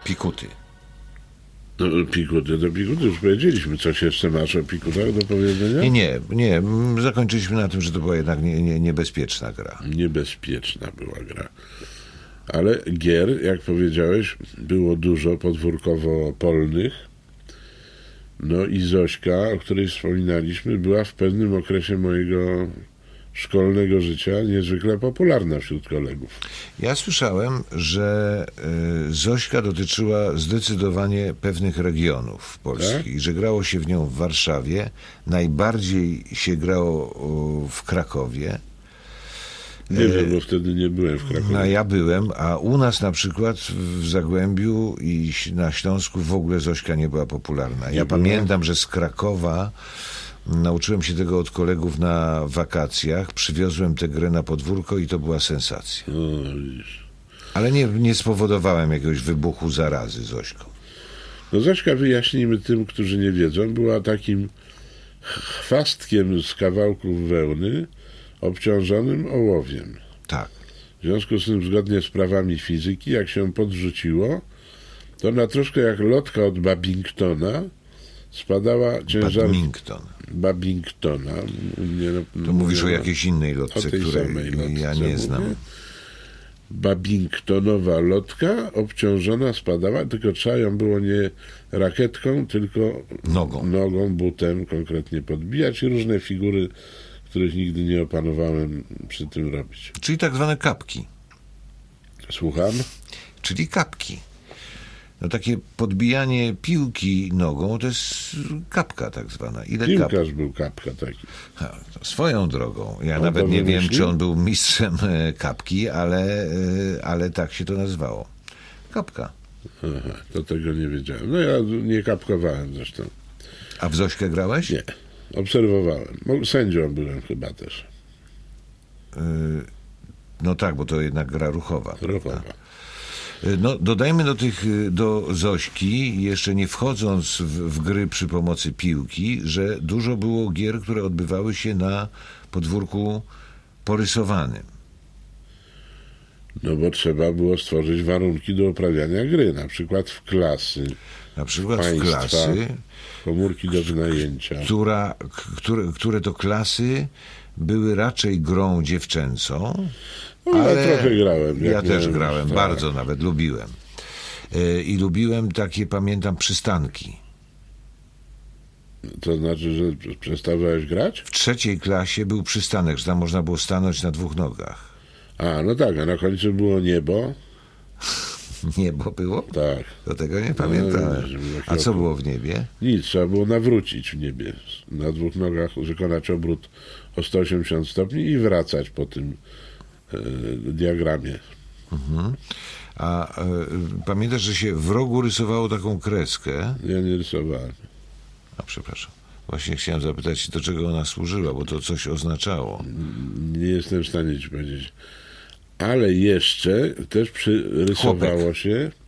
Pikuty. No, pikuty, do pikuty już powiedzieliśmy. Coś jeszcze masz o pikutach do powiedzenia? Nie. Zakończyliśmy na tym, że to była jednak niebezpieczna gra. Niebezpieczna była gra. Ale gier, jak powiedziałeś, było dużo podwórkowo-polnych. No i Zośka, o której wspominaliśmy, była w pewnym okresie mojego szkolnego życia niezwykle popularna wśród kolegów. Ja słyszałem, że Zośka dotyczyła zdecydowanie pewnych regionów w Polsce i że grało się w nią w Warszawie, najbardziej się grało w Krakowie. Nie wiem, bo wtedy nie byłem w Krakowie. No, ja byłem, a u nas na przykład w Zagłębiu i na Śląsku w ogóle Zośka nie była popularna. Ja pamiętam, że z Krakowa nauczyłem się tego od kolegów na wakacjach, przywiozłem tę grę na podwórko i to była sensacja. O, widzisz. Ale nie spowodowałem jakiegoś wybuchu zarazy Zośką. No Zośka, wyjaśnijmy tym, którzy nie wiedzą, była takim chwastkiem z kawałków wełny obciążonym ołowiem. Tak. W związku z tym, zgodnie z prawami fizyki, jak się podrzuciło, to na troszkę jak lotka od Babingtona spadała ciężar... Babingtona. To mówisz o jakiejś innej lotce, której ja nie znam. Mówię. Babingtonowa lotka obciążona spadała, tylko trzeba ją było nie rakietką, tylko nogą, butem konkretnie podbijać i różne figury, których nigdy nie opanowałem przy tym robić. Czyli tak zwane kapki. Słucham? Czyli kapki. No takie podbijanie piłki nogą to jest kapka tak zwana. Piłkarz był kapka taki. Swoją drogą. Ja nawet nie wiem, czy on był mistrzem kapki, ale tak się to nazywało. Kapka. Aha, to tego nie wiedziałem. No ja nie kapkowałem zresztą. A w Zośkę grałeś? Nie. Obserwowałem. Sędzią byłem chyba też. No tak, bo to jednak gra ruchowa. Ruchowa. No, dodajmy do Zośki, jeszcze nie wchodząc w gry przy pomocy piłki, że dużo było gier, które odbywały się na podwórku porysowanym. No bo trzeba było stworzyć warunki do uprawiania gry, na przykład w klasy. Komórki do wynajęcia. Które to klasy były raczej grą dziewczęcą. No, ale trochę grałem. Ja też grałem, bardzo nawet lubiłem. I lubiłem takie, pamiętam, przystanki. To znaczy, że przestawałeś grać? W 3. klasie był przystanek, że tam można było stanąć na 2 nogach. A, no tak, a na końcu było niebo. Niebo było? Tak. Do tego nie pamiętałem. A co było w niebie? Nic, trzeba było nawrócić w niebie. Na 2 nogach wykonać obrót o 180 stopni i wracać po tym diagramie. Mhm. A pamiętasz, że się w rogu rysowało taką kreskę? Ja nie rysowałem. A przepraszam. Właśnie chciałem zapytać, do czego ona służyła, bo to coś oznaczało. Nie jestem w stanie ci powiedzieć. Ale jeszcze też rysowało się